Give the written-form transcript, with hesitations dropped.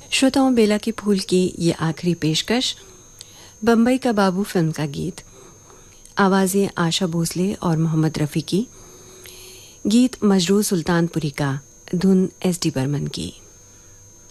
श्रोताओं, बेला के फूल की ये आखिरी पेशकश बम्बई का बाबू फिल्म का गीत। आवाज़ें आशा भोसले और मोहम्मद रफ़ी की। गीत मजरूह सुल्तानपुरी का, धुन एस डी बर्मन की।